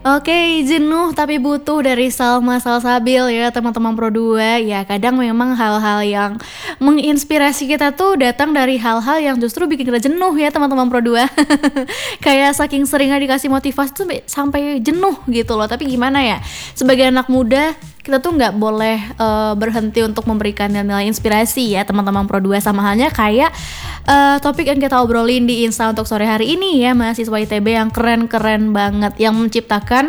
Oke, jenuh tapi butuh dari Salma Salsabil ya teman-teman Pro 2. Ya kadang memang hal-hal yang menginspirasi kita tuh datang dari hal-hal yang justru bikin kita jenuh ya teman-teman Pro 2. Kayak saking seringnya dikasih motivasi tuh sampai jenuh gitu loh. Tapi gimana ya, sebagai anak muda kita tuh nggak boleh berhenti untuk memberikan nilai inspirasi ya teman-teman Pro 2. Sama halnya kayak topik yang kita obrolin di Insta untuk sore hari ini ya, mahasiswa ITB yang keren-keren banget, yang menciptakan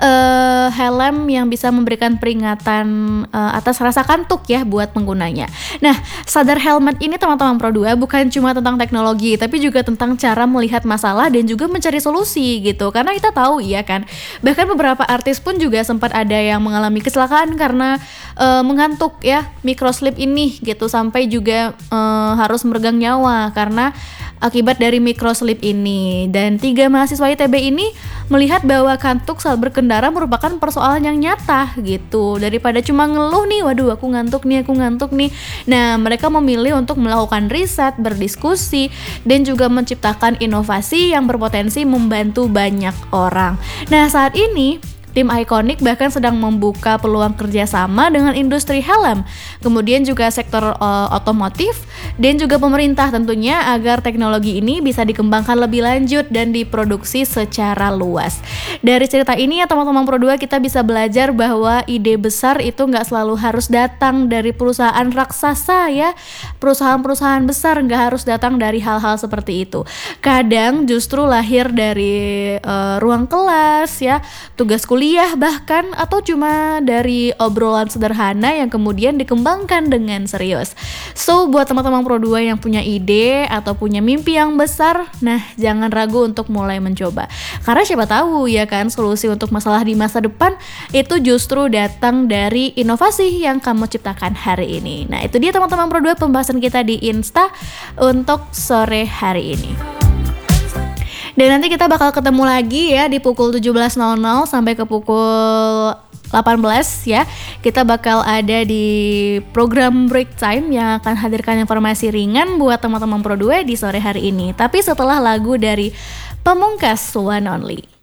helm yang bisa memberikan peringatan atas rasa kantuk ya buat penggunanya. Nah, sadar helmet ini teman-teman Pro 2 bukan cuma tentang teknologi, tapi juga tentang cara melihat masalah dan juga mencari solusi gitu. Karena kita tahu ya kan, bahkan beberapa artis pun juga sempat ada yang mengalami kecelakaan karena mengantuk ya, microslip ini gitu, sampai juga harus meregang nyawa karena akibat dari microslip ini. Dan 3 mahasiswa ITB ini melihat bahwa kantuk saat berkendara merupakan persoalan yang nyata gitu. Daripada cuma ngeluh nih, waduh aku ngantuk nih. Nah, mereka memilih untuk melakukan riset, berdiskusi, dan juga menciptakan inovasi yang berpotensi membantu banyak orang. Nah, saat ini tim Iconic bahkan sedang membuka peluang kerjasama dengan industri helm, kemudian juga sektor otomotif, dan juga pemerintah tentunya agar teknologi ini bisa dikembangkan lebih lanjut dan diproduksi secara luas. Dari cerita ini ya teman-teman Pro 2, kita bisa belajar bahwa ide besar itu nggak selalu harus datang dari perusahaan raksasa ya. Perusahaan-perusahaan besar nggak harus datang dari hal-hal seperti itu. Kadang justru lahir dari ruang kelas ya, tugas kuliah bahkan, atau cuma dari obrolan sederhana yang kemudian dikembangkan dengan serius. So, buat teman-teman Pro 2 yang punya ide atau punya mimpi yang besar, nah jangan ragu untuk mulai mencoba. Karena siapa tahu ya kan, solusi untuk masalah di masa depan itu justru datang dari inovasi yang kamu ciptakan hari ini. Nah, itu dia teman-teman Pro 2 pembahasan kita di Insta untuk sore hari ini. Dan nanti kita bakal ketemu lagi ya di pukul 17.00 sampai ke pukul 18 ya. Kita bakal ada di program Break Time yang akan hadirkan informasi ringan buat teman-teman Pro 2 di sore hari ini. Tapi setelah lagu dari Pamungkas, One Only.